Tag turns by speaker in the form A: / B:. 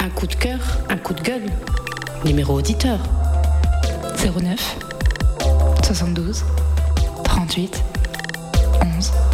A: Un coup de cœur, un coup de gueule. Numéro auditeur.
B: 09 72 38 11